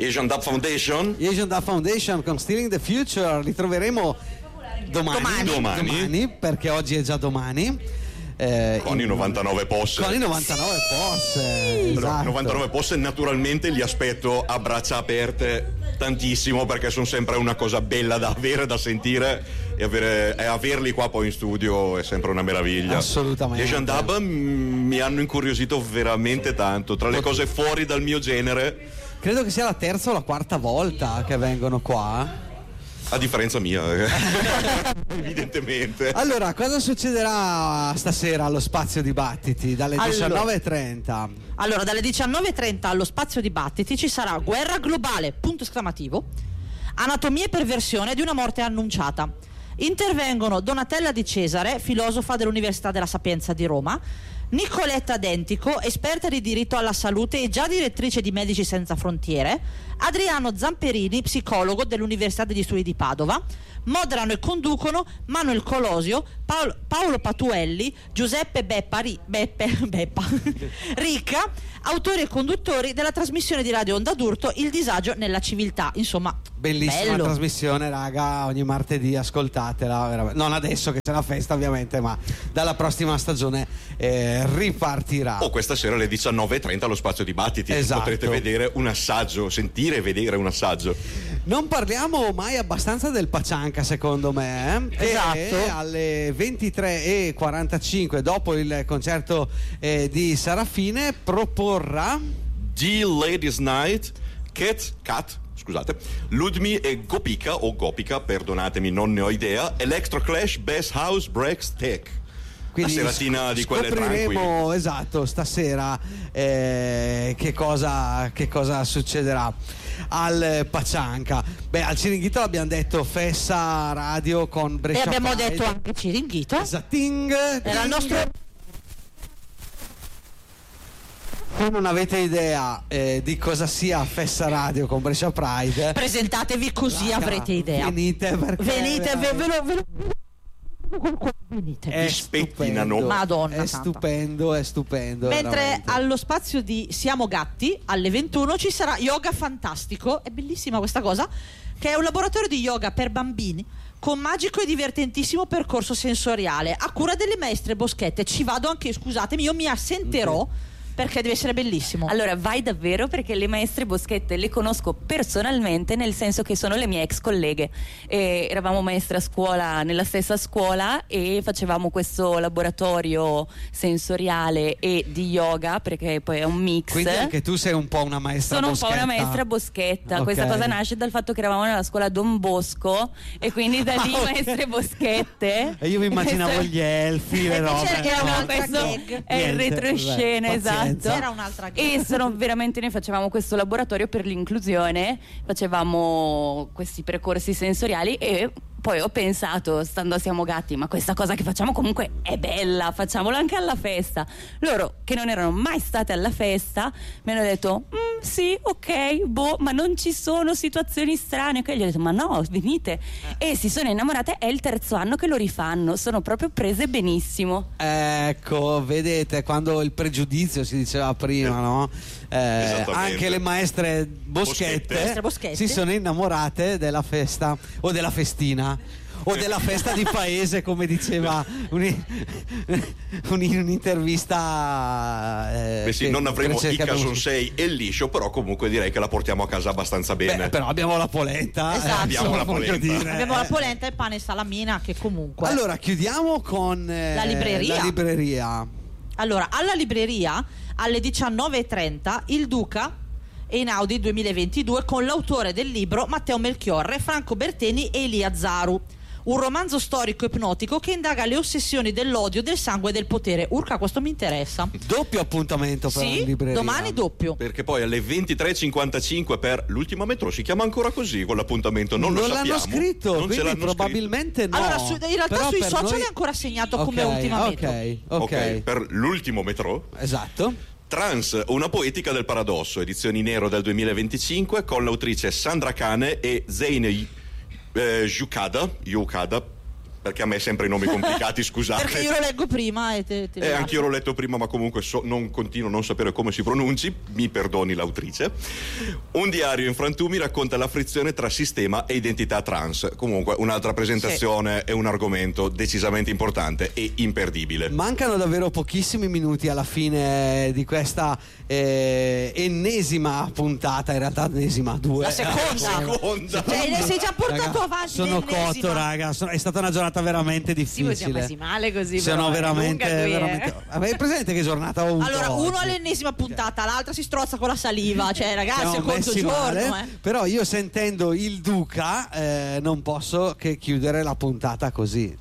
Asian Dub Foundation. Asian Dub Foundation con Stealing the Future. Li troveremo domani, perché oggi è già domani. Con i 99 posse. Con i 99 posse. Esatto. 99 posse, naturalmente li aspetto a braccia aperte tantissimo, perché sono sempre una cosa bella da avere, da sentire, e averli qua poi in studio è sempre una meraviglia. Assolutamente. Gli Asian Dub mi hanno incuriosito veramente tanto, tra le cose fuori dal mio genere. Credo che sia la terza o la quarta volta che vengono qua. A differenza mia, evidentemente. Allora, cosa succederà stasera allo Spazio Dibattiti dalle 19:30? Allora, dalle 19:30 allo Spazio Dibattiti ci sarà Guerra globale, punto esclamativo, anatomia e perversione di una morte annunciata. Intervengono Donatella Di Cesare, filosofa dell'Università della Sapienza di Roma, Nicoletta Dentico, esperta di diritto alla salute e già direttrice di Medici Senza Frontiere, Adriano Zamperini, psicologo dell'Università degli Studi di Padova. Moderano e conducono Manuel Colosio, Paolo Patuelli, Giuseppe Beppa Ricca, autori e conduttori della trasmissione di Radio Onda d'Urto Il disagio nella civiltà. Insomma, bellissima bello. Trasmissione, raga, ogni martedì ascoltatela, veramente. Non adesso che c'è la festa ovviamente, ma dalla prossima stagione ripartirà. Questa sera alle 19:30 allo Spazio Dibattiti. Esatto. Potrete vedere un assaggio, sentire e vedere un assaggio. Non parliamo mai abbastanza del Pacianca, secondo me, esatto. Che alle 23:45, dopo il concerto di Sarafine, proporrà The Ladies Night, Cat, scusate, Ludmi e Gopika, o Gopica, perdonatemi, non ne ho idea, Electro Clash, Bass House, Breaks, Tech. Quindi la seratina di quelle tranquille. Scopriremo, esatto, stasera che cosa succederà al Pacianca. Beh, al Ciringhito l'abbiamo detto Fessa Radio con Brescia E abbiamo Pride. detto anche Ciringhito. Esatting. Era il nostro. Se non avete idea di cosa sia Fessa Radio con Brescia Pride, Presentatevi così, raga, avrete idea. Venite, perché Venite, ve lo è spettinano. stupendo. Madonna è santa. stupendo. Mentre veramente. allo spazio di Siamo Gatti alle 21 ci sarà Yoga Fantastico. È bellissima questa cosa, che è un laboratorio di yoga per bambini con magico e divertentissimo percorso sensoriale a cura delle maestre Boschette. Ci vado anche, scusatemi, io mi assenterò perché deve essere bellissimo. Allora, vai davvero, perché le maestre Boschette le conosco personalmente, nel senso che sono le mie ex colleghe. Eravamo maestre a scuola, nella stessa scuola, e facevamo questo laboratorio sensoriale e di yoga, perché poi è un mix. Quindi anche tu sei un po' una maestra Sono Boschetta. un po' una maestra Boschetta. Ok. Questa cosa nasce dal fatto che eravamo nella scuola Don Bosco, e quindi da lì maestre Boschette. E io mi immaginavo gli elfi, le robe. Era un'altra questo gag. è il Niente, retroscena, vabbè, esatto. pazienza. Era un'altra gag. E sono veramente, noi facevamo questo laboratorio per l'inclusione, facevamo questi percorsi sensoriali, e poi ho pensato, stando a Siamo Gatti, ma questa cosa che facciamo comunque è bella, facciamola anche alla festa. Loro, che non erano mai state alla festa, mi hanno detto sì, ok, ma non ci sono situazioni strane. E gli ho detto, ma no, venite. E si sono innamorate, è il terzo anno che lo rifanno, sono proprio prese benissimo. Ecco, vedete, quando il pregiudizio si diceva prima, no? Anche le maestre Boschette si sono innamorate della festa o della festina o della festa di paese, come diceva un'intervista. Beh sì, non avremo i abbiamo... Casonsei e il liscio, però comunque direi che la portiamo a casa abbastanza bene. Beh, però abbiamo la polenta. Esatto. Abbiamo la voglio polenta. dire. Abbiamo la polenta e pane e salamina, che comunque. Allora, chiudiamo con La libreria. Allora, alla libreria alle 19:30 il Duca Einaudi 2022 con l'autore del libro Matteo Melchiorre, Franco Berteni e Elia Zaru. Un romanzo storico ipnotico che indaga le ossessioni dell'odio, del sangue e del potere. Urca, questo mi interessa. Doppio appuntamento per la Sì, libreria. domani doppio. Perché poi alle 23:55 per l'ultima metro, si chiama ancora così quell'appuntamento? Non lo sappiamo. l'hanno scritto, Non ce quindi l'hanno probabilmente no. Allora, in realtà Però sui per social noi- è ancora segnato come Ok, ultima metro. scritto. Ok, per l'ultimo metro. Esatto. Trans, una poetica del paradosso, edizioni nero del 2025, con l'autrice Sandra Cane e Zeine Yukada, perché a me sempre i nomi complicati, scusate. Perché io lo leggo prima e anch'io l'ho letto prima, ma comunque continuo a non sapere come si pronunci, mi perdoni l'autrice. Un diario in frantumi racconta la frizione tra sistema e identità trans. Comunque un'altra presentazione e un argomento decisamente importante e imperdibile. Mancano davvero pochissimi minuti alla fine di questa ennesima puntata, in realtà ennesima, 2. La seconda. Sei già portato avanti. Sono cotto, raga, è stata una giornata veramente difficile. Sì, siamo messi male così. Sono veramente. Avete presente che giornata ho avuto? Allora, uno oggi? all'ennesima puntata, l'altra si strozza con la saliva. Cioè, ragazzi, è conto giorno. Però io sentendo il Duca non posso che chiudere la puntata così.